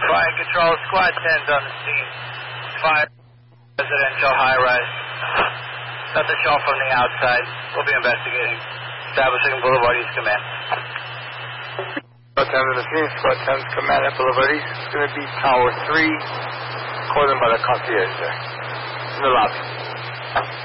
Fire control, squad 10's on the scene. Fire residential high-rise. Nothing shown from the outside. We'll be investigating. Establishing Boulevard East Command. Squad 10 on the scene. Squad 10's command at Boulevard East. It's going to be Tower 3. Call them by the concierge there. In the lobby.